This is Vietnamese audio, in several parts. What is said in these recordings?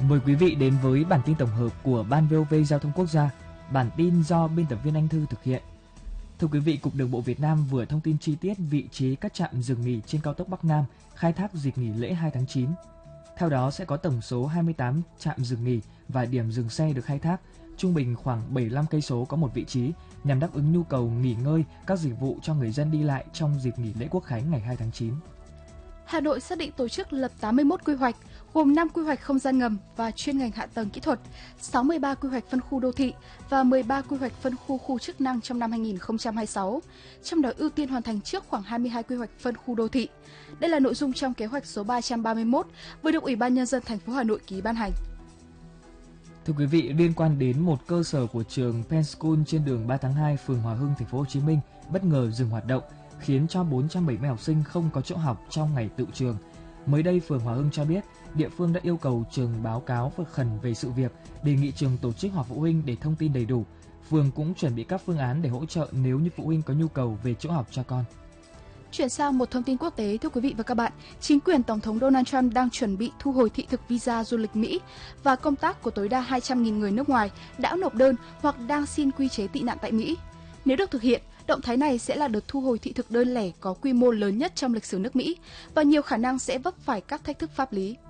Mời quý vị đến với bản tin tổng hợp của Ban VOV Giao thông Quốc gia. Bản tin do biên tập viên Anh Thư thực hiện. Thưa quý vị, Cục Đường bộ Việt Nam vừa thông tin chi tiết vị trí các trạm dừng nghỉ trên cao tốc Bắc Nam khai thác dịp nghỉ lễ 2 tháng 9. Theo đó sẽ có tổng số 28 trạm dừng nghỉ và điểm dừng xe được khai thác, trung bình khoảng 75 cây số có một vị trí, nhằm đáp ứng nhu cầu nghỉ ngơi, các dịch vụ cho người dân đi lại trong dịp nghỉ lễ Quốc khánh ngày 2 tháng 9. Hà Nội xác định tổ chức lập 81 quy hoạch, gồm 5 quy hoạch không gian ngầm và chuyên ngành hạ tầng kỹ thuật, 63 quy hoạch phân khu đô thị và 13 quy hoạch phân khu chức năng trong năm 2026. Trong đó ưu tiên hoàn thành trước khoảng 22 quy hoạch phân khu đô thị. Đây là nội dung trong kế hoạch số 331 vừa được Ủy ban Nhân dân thành phố Hà Nội ký ban hành. Thưa quý vị, liên quan đến một cơ sở của trường Penn School trên đường 3 tháng 2, phường Hòa Hưng, thành phố Hồ Chí Minh bất ngờ dừng hoạt động, khiến cho 470 học sinh không có chỗ học trong ngày tựu trường. Mới đây, phường Hòa Hưng cho biết, địa phương đã yêu cầu trường báo cáo khẩn về sự việc, đề nghị trường tổ chức họp phụ huynh để thông tin đầy đủ. Phường cũng chuẩn bị các phương án để hỗ trợ nếu như phụ huynh có nhu cầu về chỗ học cho con. Chuyển sang một thông tin quốc tế, thưa quý vị và các bạn, chính quyền Tổng thống Donald Trump đang chuẩn bị thu hồi thị thực visa du lịch Mỹ và công tác của tối đa 200.000 người nước ngoài đã nộp đơn hoặc đang xin quy chế tị nạn tại Mỹ. Nếu được thực hiện, động thái này sẽ là đợt thu hồi thị thực đơn lẻ có quy mô lớn nhất trong lịch sử nước Mỹ và nhiều khả năng sẽ vấp phải các thách thức pháp lý.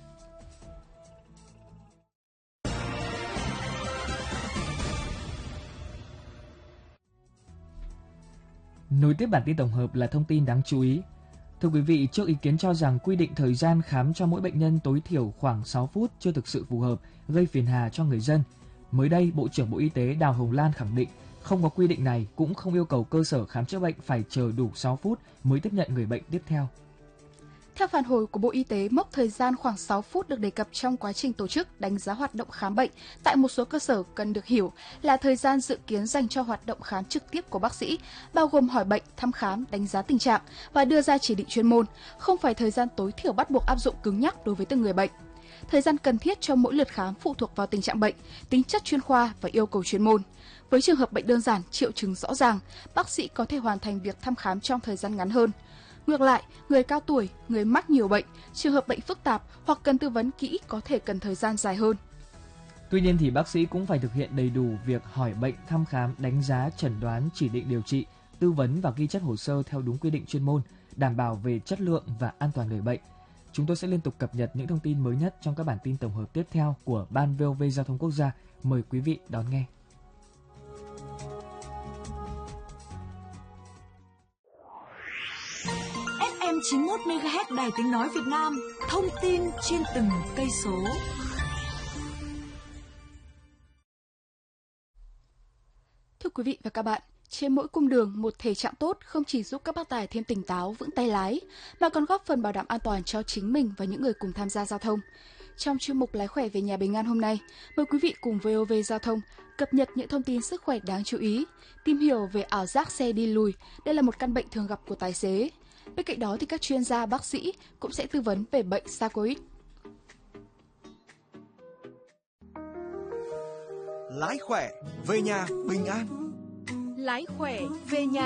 Nối tiếp bản tin tổng hợp là thông tin đáng chú ý. Thưa quý vị, trước ý kiến cho rằng quy định thời gian khám cho mỗi bệnh nhân tối thiểu khoảng 6 phút chưa thực sự phù hợp, gây phiền hà cho người dân. Mới đây, Bộ trưởng Bộ Y tế Đào Hồng Lan khẳng định không có quy định này cũng không yêu cầu cơ sở khám chữa bệnh phải chờ đủ 6 phút mới tiếp nhận người bệnh tiếp theo. Theo phản hồi của Bộ Y tế, mốc thời gian khoảng 6 phút được đề cập trong quá trình tổ chức đánh giá hoạt động khám bệnh tại một số cơ sở cần được hiểu là thời gian dự kiến dành cho hoạt động khám trực tiếp của bác sĩ, bao gồm hỏi bệnh, thăm khám, đánh giá tình trạng và đưa ra chỉ định chuyên môn, không phải thời gian tối thiểu bắt buộc áp dụng cứng nhắc đối với từng người bệnh. Thời gian cần thiết cho mỗi lượt khám phụ thuộc vào tình trạng bệnh, tính chất chuyên khoa và yêu cầu chuyên môn. Với trường hợp bệnh đơn giản, triệu chứng rõ ràng, bác sĩ có thể hoàn thành việc thăm khám trong thời gian ngắn hơn. Ngược lại, người cao tuổi, người mắc nhiều bệnh, trường hợp bệnh phức tạp hoặc cần tư vấn kỹ có thể cần thời gian dài hơn. Tuy nhiên thì bác sĩ cũng phải thực hiện đầy đủ việc hỏi bệnh, thăm khám, đánh giá, chẩn đoán, chỉ định điều trị, tư vấn và ghi chép hồ sơ theo đúng quy định chuyên môn, đảm bảo về chất lượng và an toàn người bệnh. Chúng tôi sẽ liên tục cập nhật những thông tin mới nhất trong các bản tin tổng hợp tiếp theo của Ban VOV Giao thông Quốc gia. Mời quý vị đón nghe. FM 91 MHz Đài Tiếng nói Việt Nam, thông tin trên từng cây số. Thưa quý vị và các bạn, trên mỗi cung đường, một thể trạng tốt không chỉ giúp các bác tài thêm tỉnh táo, vững tay lái, mà còn góp phần bảo đảm an toàn cho chính mình và những người cùng tham gia giao thông. Trong chuyên mục Lái khỏe về nhà bình an hôm nay, mời quý vị cùng VOV Giao thông cập nhật những thông tin sức khỏe đáng chú ý, tìm hiểu về ảo giác xe đi lùi. Đây là một căn bệnh thường gặp của tài xế. Bên cạnh đó thì các chuyên gia, bác sĩ cũng sẽ tư vấn về bệnh sarcoid. Lái khỏe về nhà bình an. Lái khỏe về nhà